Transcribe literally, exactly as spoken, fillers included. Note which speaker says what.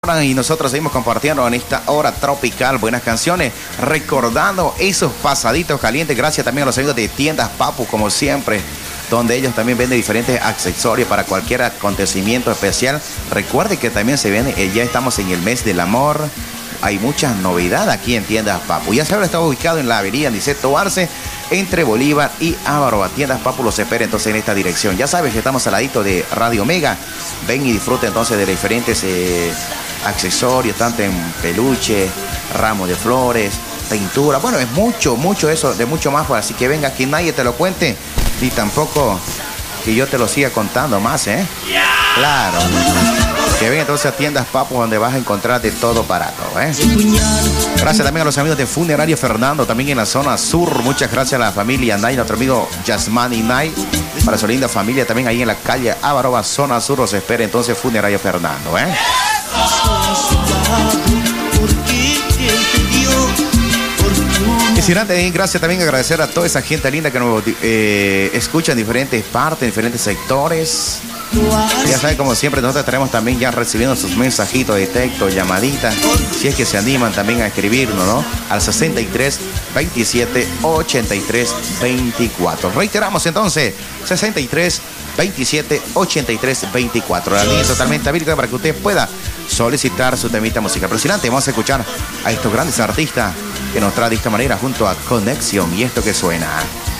Speaker 1: Y nosotros seguimos compartiendo en esta hora tropical buenas canciones, recordando esos pasaditos calientes. Gracias también a los amigos de Tiendas Papu, como siempre, donde ellos también venden diferentes accesorios para cualquier acontecimiento especial. Recuerde que también se viene, eh, ya estamos en el mes del amor. Hay muchas novedades aquí en Tiendas Papu. Ya saben, está ubicado en la avenida Aniceto Arce, entre Bolívar y Ávaroa. Tiendas Papu los espera entonces en esta dirección. Ya sabes que estamos al ladito de Radio Mega. Ven y disfruta entonces de diferentes eh, accesorios, tanto en peluche, ramos de flores, pintura. Bueno, es mucho, mucho eso, de mucho más. Así que venga, que nadie te lo cuente, ni tampoco que yo te lo siga contando más, ¿eh? Claro. Que ven entonces a Tiendas Papu, donde vas a encontrar de todo barato, ¿eh? Gracias también a los amigos de Funerario Fernando, también en la zona sur. Muchas gracias a la familia Nay, nuestro amigo Yasmani Nay, para su linda familia también ahí en la calle Ávaroa, zona sur. Los espera entonces Funerario Fernando, ¿eh? Quisiera también, gracias también agradecer a toda esa gente linda que nos eh, escucha en diferentes partes, en diferentes sectores. Ya saben, como siempre, nosotros estaremos también ya recibiendo sus mensajitos de texto, llamaditas, si es que se animan también a escribirnos, ¿no? Al sesenta y tres, veintisiete, ochenta y tres, veinticuatro. Reiteramos entonces, sesenta y tres, veintisiete, ochenta y tres, veinticuatro. La línea totalmente abierta para que usted pueda solicitar su temita musical. Pero si antes vamos a escuchar a estos grandes artistas que nos trae de esta manera junto a Conexión y esto que suena.